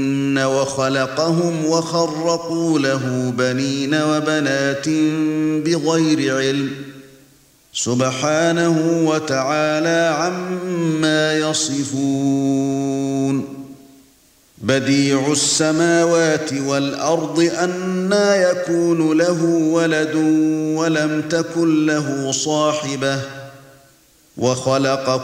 وخلقهم وخرقوا له بنين وبنات بغير علم سبحانه وتعالى عما يصفون بديع السماوات والأرض أنى يكون له ولد ولم تكن له صاحبة وخلق